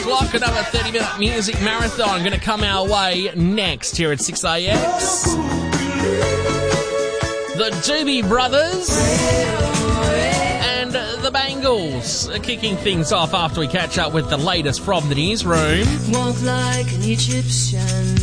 Clock, another 30-minute music marathon going to come our way next here at 6AX. The Doobie Brothers and the Bangles are kicking things off after we catch up with the latest from the newsroom. Walk like an Egyptian.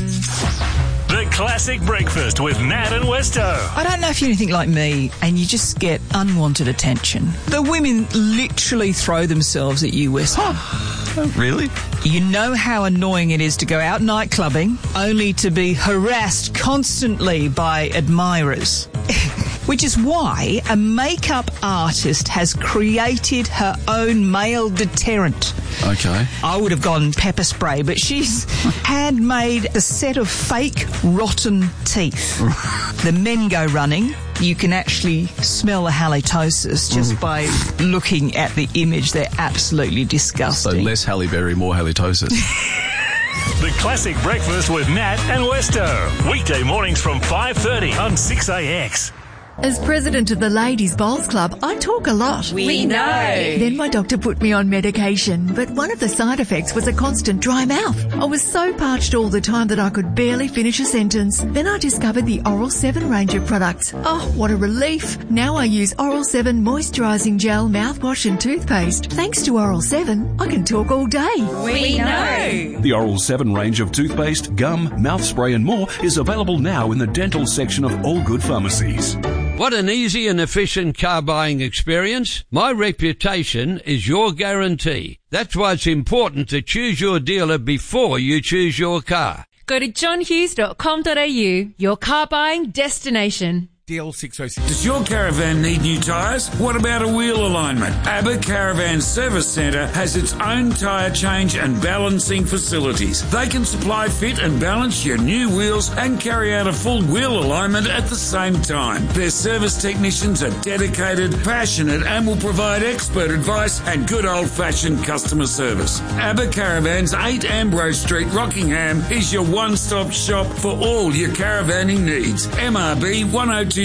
The Classic Breakfast with Nat and Westo. I don't know if you're anything like me and you just get unwanted attention. The women literally throw themselves at you, Westo. Oh, really? You know how annoying it is to go out night clubbing only to be harassed constantly by admirers. Which is why a makeup artist has created her own male deterrent. Okay. I would have gone pepper spray, but she's handmade a set of fake rotten teeth. The men go running. You can actually smell the halitosis just by looking at the image. They're absolutely disgusting. So less Halle Berry, more halitosis. The Classic Breakfast with Nat and Westo. Weekday mornings from 5:30 on 6AX. As president of the Ladies Bowls Club, I talk a lot. We know. Then my doctor put me on medication, but one of the side effects was a constant dry mouth. I was so parched all the time that I could barely finish a sentence. Then I discovered the Oral 7 range of products. Oh, what a relief. Now I use Oral 7 moisturising gel, mouthwash and toothpaste. Thanks to Oral 7, I can talk all day. We know. The Oral 7 range of toothpaste, gum, mouth spray and more is available now in the dental section of all good pharmacies. What an easy and efficient car buying experience. My reputation is your guarantee. That's why it's important to choose your dealer before you choose your car. Go to johnhughes.com.au, your car buying destination. DL606. Does your caravan need new tyres? What about a wheel alignment? ABBA Caravan Service Centre has its own tyre change and balancing facilities. They can supply, fit and balance your new wheels and carry out a full wheel alignment at the same time. Their service technicians are dedicated, passionate and will provide expert advice and good old-fashioned customer service. ABBA Caravans, 8 Ambrose Street, Rockingham is your one-stop shop for all your caravanning needs. MRB 10257.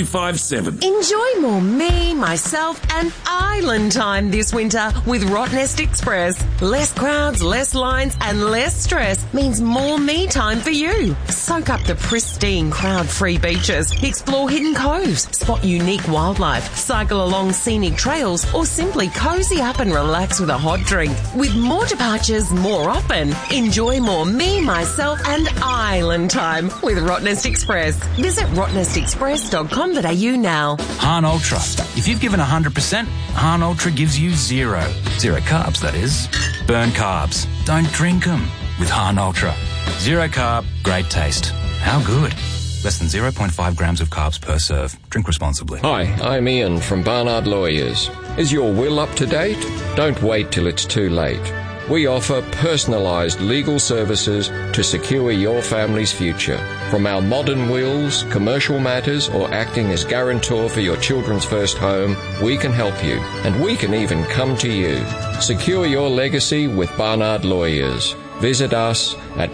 Enjoy more me, myself and island time this winter with Rottnest Express. Less crowds, less lines and less stress means more me time for you. Soak up the pristine crowd-free beaches, explore hidden coves, spot unique wildlife, cycle along scenic trails or simply cozy up and relax with a hot drink. With more departures more often, enjoy more me, myself and island time with Rottnest Express. Visit rottnestexpress.com.au now. Han Ultra. If you've given 100%, Han Ultra gives you zero. Zero carbs, that is. Burn carbs. Don't drink them with Han Ultra. Zero carb, great taste. How good? Less than 0.5 grams of carbs per serve. Drink responsibly. Hi, I'm Ian from Barnard Lawyers. Is your will up to date? Don't wait till it's too late. We offer personalised legal services to secure your family's future. From our modern wills, commercial matters, or acting as guarantor for your children's first home, we can help you. And we can even come to you. Secure your legacy with Barnard Lawyers. Visit us at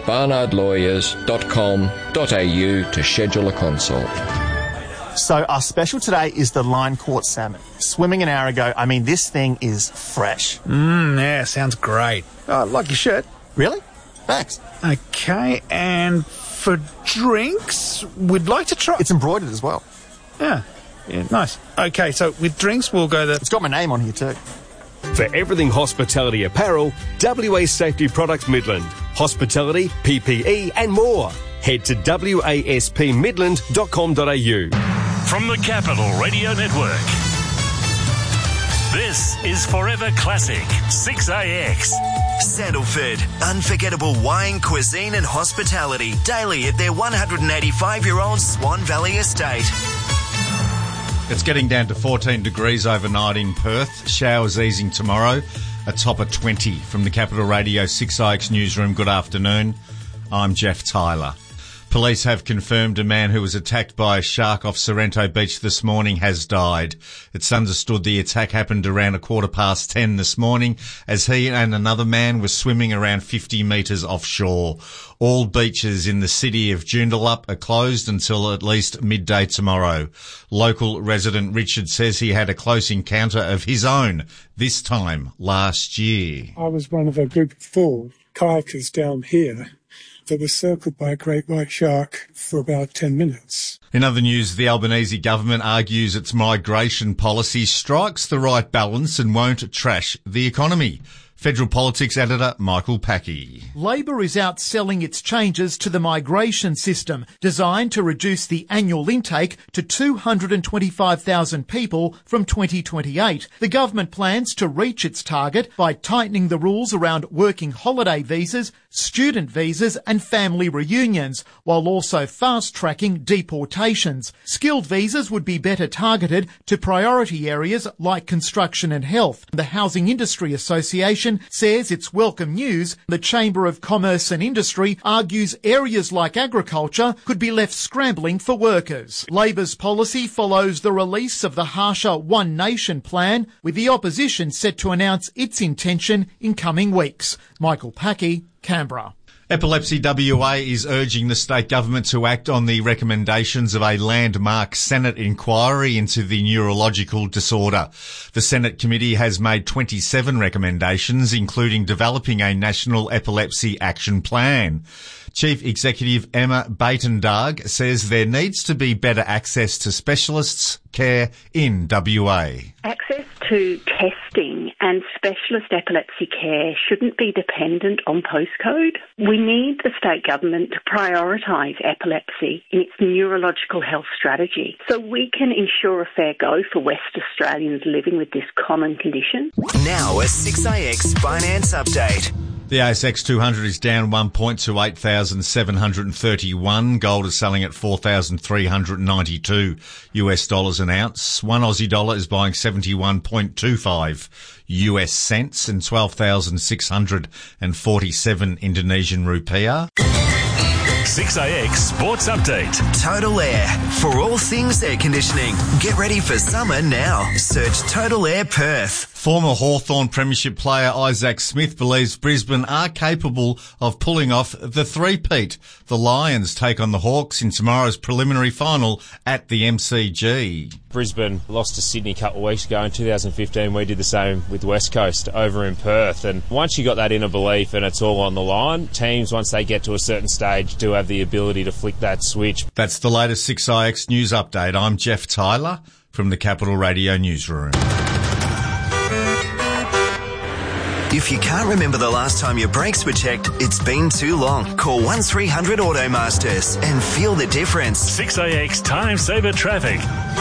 barnardlawyers.com.au to schedule a consult. So our special today is the line-caught salmon. Swimming an hour ago, I mean, this thing is fresh. Yeah, sounds great. Oh, I like your shirt. Really? Thanks. Okay, and for drinks, we'd like to try... It's embroidered as well. Yeah, nice. Okay, so with drinks, we'll go the... It's got my name on here too. For everything hospitality apparel, WA Safety Products Midland. Hospitality, PPE and more. Head to waspmidland.com.au. From the Capital Radio Network, this is Forever Classic 6AX. Sandalford, unforgettable wine, cuisine and hospitality daily at their 185-year-old Swan Valley estate. It's getting down to 14 degrees overnight in Perth. Showers easing tomorrow. A top of 20 from the Capital Radio 6AX newsroom. Good afternoon. I'm Jeff Tyler. Police have confirmed a man who was attacked by a shark off Sorrento Beach this morning has died. It's understood the attack happened around 10:15 this morning as he and another man were swimming around 50 metres offshore. All beaches in the city of Joondalup are closed until at least midday tomorrow. Local resident Richard says he had a close encounter of his own, this time last year. I was one of a group of four kayakers down here that were circled by a great white shark for about 10 minutes. In other news, the Albanese government argues its migration policy strikes the right balance and won't trash the economy. Federal Politics editor Michael Packy. Labor is outselling its changes to the migration system, designed to reduce the annual intake to 225,000 people from 2028. The government plans to reach its target by tightening the rules around working holiday visas, student visas and family reunions, while also fast-tracking deportations. Skilled visas would be better targeted to priority areas like construction and health. The Housing Industry Association says it's welcome news. The Chamber of Commerce and Industry argues areas like agriculture could be left scrambling for workers. Labor's policy follows the release of the harsher One Nation plan, with the opposition set to announce its intention in coming weeks. Michael Packy, Canberra. Epilepsy WA is urging the state government to act on the recommendations of a landmark Senate inquiry into the neurological disorder. The Senate committee has made 27 recommendations, including developing a national epilepsy action plan. Chief Executive Emma Batendag says there needs to be better access to specialists' care in WA. Access to testing and specialist epilepsy care shouldn't be dependent on postcode. We need the state government to prioritise epilepsy in its neurological health strategy so we can ensure a fair go for West Australians living with this common condition. Now a 6AX finance update. The ASX 200 is down 1 point to 8,731. Gold is selling at $4,392 US dollars an ounce. One Aussie dollar is buying 71.25 US cents and 12,647 Indonesian rupiah. 6AX Sports Update. Total Air. For all things air conditioning. Get ready for summer now. Search Total Air Perth. Former Hawthorn Premiership player Isaac Smith believes Brisbane are capable of pulling off the three-peat. The Lions take on the Hawks in tomorrow's preliminary final at the MCG. Brisbane lost to Sydney a couple of weeks ago in 2015. We did the same with West Coast over in Perth. And once you got that inner belief and it's all on the line, teams, once they get to a certain stage, do have the ability to flick that switch. That's the latest 6IX news update. I'm Jeff Tyler from the Capital Radio Newsroom. If you can't remember the last time your brakes were checked, it's been too long. Call 1300 Automasters and feel the difference. 6AX Time Saver Traffic.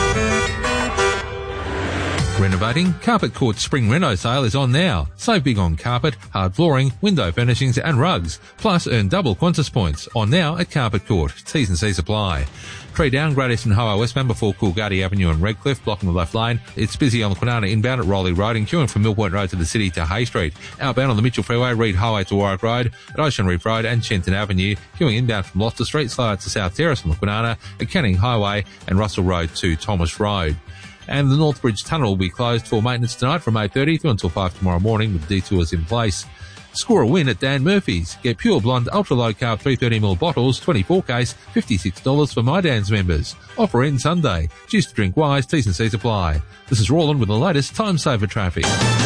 Renovating? Carpet Court's Spring Reno sale is on now. Save big on carpet, hard flooring, window furnishings and rugs. Plus earn double Qantas points. On now at Carpet Court. T's and C's apply. Tree down, Great Eastern Highway westbound before Coolgardie Avenue and Redcliffe, blocking the left lane. It's busy on the Kwinana inbound at Rowley Road and queuing from Mill Point Road to the city to Hay Street. Outbound on the Mitchell Freeway, Reed Highway to Warwick Road, at Ocean Reef Road and Chenton Avenue. Queuing inbound from Gloucester Street, slow out to South Terrace on the Kwinana, at Canning Highway and Russell Road to Thomas Road. And the North Bridge Tunnel will be closed for maintenance tonight from 8:30 through until 5 tomorrow morning with detours in place. Score a win at Dan Murphy's. Get Pure Blonde Ultra Low Carb 330ml bottles, 24 case, $56 for My Dan's members. Offer ends Sunday. Choose to drink wise, T's and C's apply. This is Roland with the latest Time Saver traffic.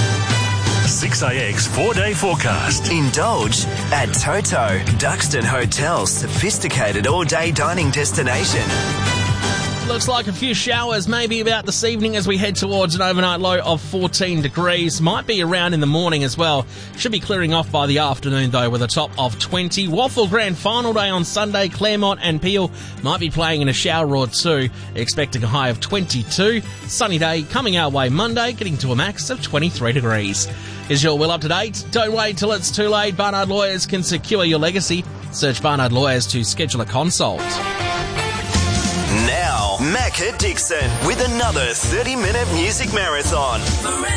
6AX 4-day forecast. Indulge at Toto, Duxton Hotel's sophisticated all-day dining destination. Looks like a few showers maybe about this evening as we head towards an overnight low of 14 degrees. Might be around in the morning as well. Should be clearing off by the afternoon though with a top of 20. Waffle Grand Final day on Sunday. Claremont and Peel might be playing in a shower or two. Expecting a high of 22. Sunny day coming our way Monday, getting to a max of 23 degrees. Is your will up to date? Don't wait till it's too late. Barnard Lawyers can secure your legacy. Search Barnard Lawyers to schedule a consult. Now, Macca Dixon with another 30-minute music marathon.